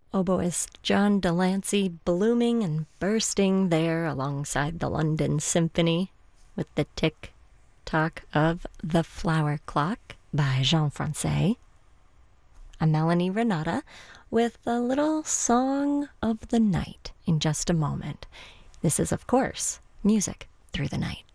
oboist John Delancey blooming and bursting there alongside the London Symphony with the tick-tock of The Flower Clock by Jean Francais. I'm Melanie Renata with a little song of the night in just a moment. This is, of course, Music Through the Night.